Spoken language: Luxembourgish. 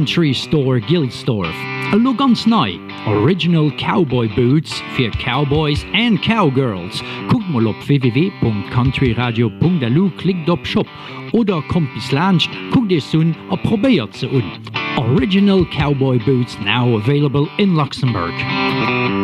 Country Store Gilsdorf. A lo ganz neu, Original Cowboy Boots für Cowboys and Cowgirls. Guckt mal op www.countryradio.lu, klickt op Shop oder kommt bis Lunch, guckt es un, probiert ze un. Original Cowboy Boots now available in Luxembourg.